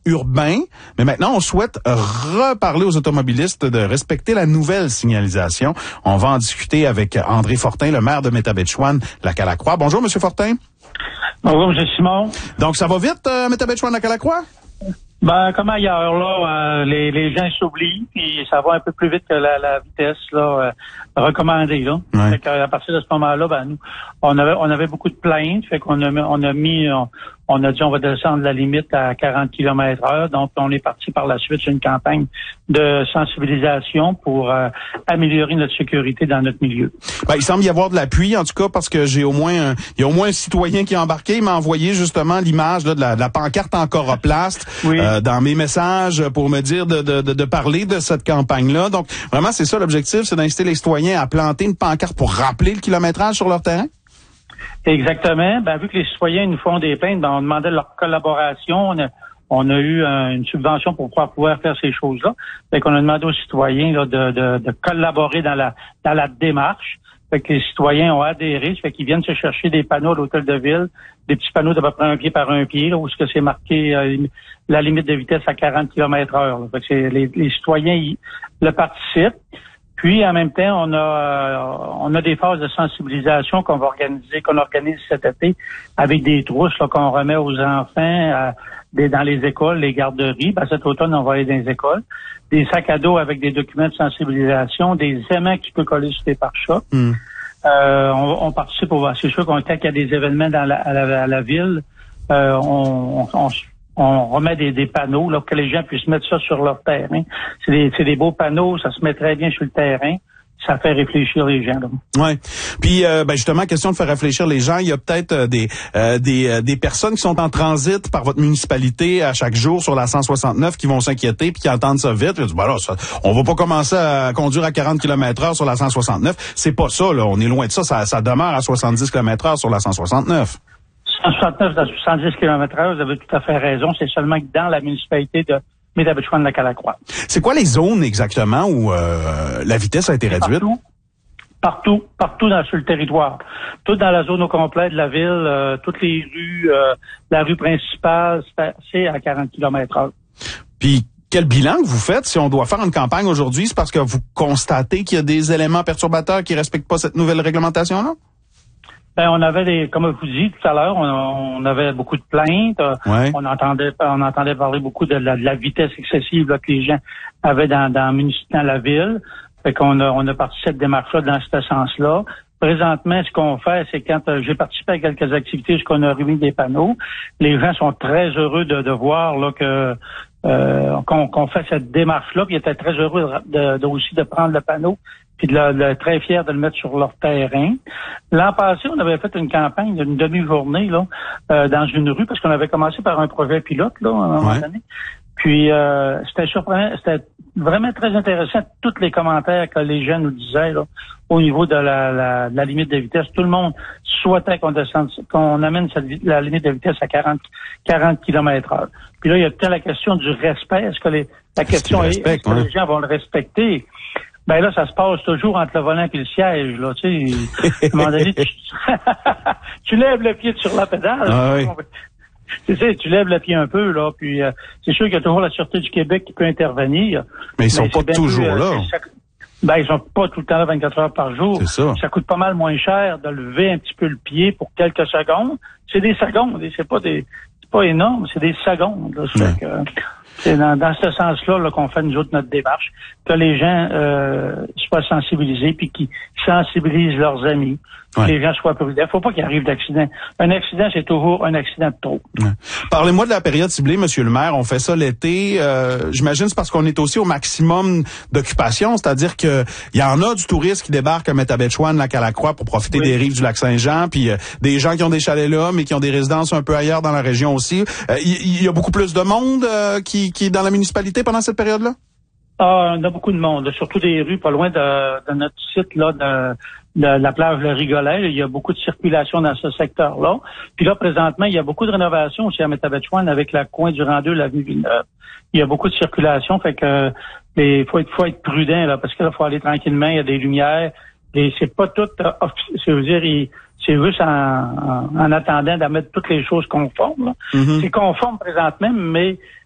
urbain, mais maintenant, on souhaite reparler aux automobilistes de respecter la nouvelle signalisation. On va en discuter avec André Fortin, le maire de Métabetchouan-Lac-à-la-Croix. Bonjour, Monsieur Fortin. Bonjour, M. Simon. Donc, ça va vite, Métabetchouan-Lac-à-la-Croix? Ben, comme ailleurs, là, les gens s'oublient, puis ça va un peu plus vite que la vitesse, là, recommandée, là. Ouais. Fait qu'à partir de ce moment-là, ben, nous, on avait beaucoup de plaintes, fait qu'on on a dit on va descendre la limite à 40 km/h. Donc, on est parti par la suite sur une campagne de sensibilisation pour améliorer notre sécurité dans notre milieu. Ben, il semble y avoir de l'appui, en tout cas, parce que il y a au moins un citoyen qui est embarqué. Il m'a envoyé justement l'image là, de la pancarte en coroplaste Oui. Dans mes messages pour me dire de parler de cette campagne-là. Donc, vraiment, c'est ça l'objectif, c'est d'inciter les citoyens à planter une pancarte pour rappeler le kilométrage sur leur terrain? Exactement. Ben, vu que les citoyens nous font des plaintes, ben, on demandait leur collaboration. On a eu une subvention pour pouvoir faire ces choses-là. Fait qu'on a demandé aux citoyens là, de collaborer dans la démarche. Fait que les citoyens ont adhéré. Fait qu'ils viennent se chercher des panneaux à l'hôtel de ville, des petits panneaux d'à peu près 1 pied par 1 pied, là, où c'est marqué la limite de vitesse à 40 km/h. Là. Fait que les citoyens le participent. Puis, en même temps, on a des phases de sensibilisation qu'on organise cet été avec des trousses là, qu'on remet aux enfants dans les écoles, les garderies. Ben, cet automne, on va aller dans les écoles. Des sacs à dos avec des documents de sensibilisation, des aimants qui peuvent coller sur des pare-chocs. On participe c'est sûr qu'on quand il y a des événements à la ville, on remet des panneaux là, pour que les gens puissent mettre ça sur leur terrain. C'est des beaux panneaux, ça se met très bien sur le terrain. Ça fait réfléchir les gens. Là. Ouais. Puis justement, question de faire réfléchir les gens, il y a peut-être des personnes qui sont en transit par votre municipalité à chaque jour sur la 169 qui vont s'inquiéter puis qui entendent ça vite. Ils disent, ben là, on va pas commencer à conduire à 40 km/h sur la 169. C'est pas ça, là. On est loin de ça. Ça demeure à 70 km/h sur la 169. 169 à 70 km/h, vous avez tout à fait raison. C'est seulement que dans la municipalité de Métabetchouan-Lac-à-la-Croix. C'est quoi les zones exactement où la vitesse a été réduite? Partout sur le territoire. Tout dans la zone au complet de la ville, toutes les rues, la rue principale, c'est à 40 km/h. Puis, quel bilan que vous faites si on doit faire une campagne aujourd'hui? C'est parce que vous constatez qu'il y a des éléments perturbateurs qui respectent pas cette nouvelle réglementation-là? Ben, on avait comme je vous dis tout à l'heure, on avait beaucoup de plaintes. Ouais. On entendait parler beaucoup de la vitesse excessive là, que les gens avaient dans la ville. Fait qu'on a parti cette démarche-là dans ce sens-là. Présentement, ce qu'on fait, c'est quand j'ai participé à quelques activités où on a remis des panneaux, les gens sont très heureux de voir là que qu'on fait cette démarche-là, puis ils étaient très heureux aussi de prendre le panneau, puis très fiers de le mettre sur leur terrain. L'an passé, on avait fait une campagne d'une demi-journée là dans une rue, parce qu'on avait commencé par un projet pilote là, à un moment donné. Puis c'était surprenant, c'était vraiment très intéressant, tous les commentaires que les gens nous disaient là, au niveau de la limite de vitesse. Tout le monde souhaitait qu'on amène la limite de vitesse à 40 km/h. Puis là, il y a peut-être la question du respect. Est-ce que est-ce que les gens vont le respecter? Ben là, ça se passe toujours entre le volant et le siège, là, tu sais. À un moment donné, tu lèves le pied sur la pédale. Ah, oui. Tu sais, tu lèves le pied un peu, là, puis c'est sûr qu'il y a toujours la Sûreté du Québec qui peut intervenir. Mais ils sont pas toujours là. Ben, ils sont pas tout le temps là 24 heures par jour. C'est ça. Ça coûte pas mal moins cher de lever un petit peu le pied pour quelques secondes. C'est des secondes, c'est pas énorme, c'est des secondes. Là, Ouais. c'est dans ce sens-là là, qu'on fait nous autres notre démarche, que les gens soient sensibilisés puis qu'ils sensibilisent leurs amis, que les gens soient prudents. Faut pas qu'il arrive d'accident. Un accident, c'est toujours un accident de trop. Ouais. Parlez-moi de la période ciblée, Monsieur le maire. On fait ça l'été. J'imagine c'est parce qu'on est aussi au maximum d'occupation, c'est-à-dire que il y en a du tourisme qui débarque à Métabetchouan-Lac-à-la-Croix pour profiter des rives du lac Saint-Jean, puis des gens qui ont des chalets là, mais qui ont des résidences un peu ailleurs dans la région aussi. Il y a beaucoup plus de monde qui est dans la municipalité pendant cette période-là? Ah, on a beaucoup de monde, surtout des rues pas loin de notre site là de la plage Le Rigolet. Il y a beaucoup de circulation dans ce secteur-là. Puis là, présentement, il y a beaucoup de rénovations aussi à Métabetchouan avec la coin du Rang 2, l'avenue Villeneuve. Il y a beaucoup de circulation, fait que faut être prudent là, parce que là, faut aller tranquillement. Il y a des lumières. Et c'est pas tout. C'est juste en attendant de mettre toutes les choses conformes. Là. Mm-hmm. C'est conforme présentement, mais